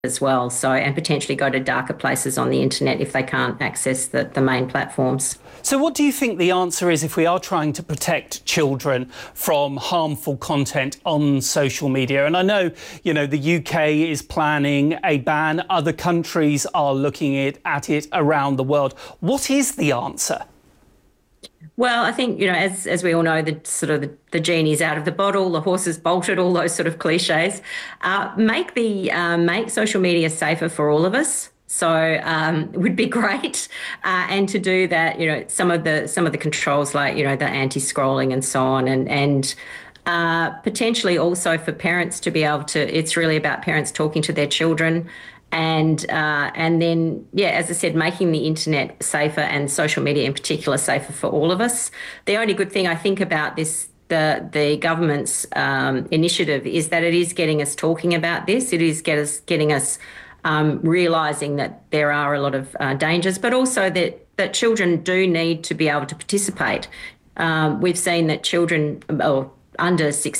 as well. So, and potentially go to darker places on the internet if they can't access the main platforms. So what do you think the answer is if we are trying to protect children from harmful content on social media? And I know, the UK is planning a ban. Other countries are looking at it around the world. What is the answer? Well, I think, as we all know, the genie's out of the bottle, the horse is bolted, all those sort of cliches. Make social media safer for all of us. So would be great, and to do that, some of the controls like the anti-scrolling and so on, and potentially also for parents to be able to. It's really about parents talking to their children. And then, as I said, making the internet safer and social media in particular safer for all of us. The only good thing I think about this, the government's initiative, is that it is getting us talking about this. It is getting us realising that there are a lot of dangers, but also that children do need to be able to participate. We've seen that children under 16